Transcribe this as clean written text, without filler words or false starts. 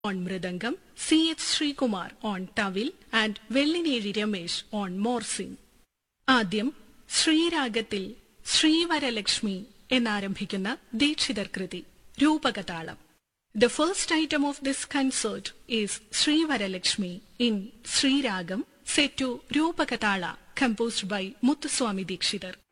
on Mridangam, C.H. Srikumar on Tawil and Vellineri Ramesh on Morsing. ആദ്യം ശ്രീരാഗത്തിൽ ശ്രീവരലക്ഷ്മി എന്നാരംഭിക്കുന്ന ദീക്ഷിതർ കൃതി രൂപകതാളം. The first item of this concert is Srivaralakshmi in Sriragam set to Rupakatala composed by Muthuswami Dikshitar.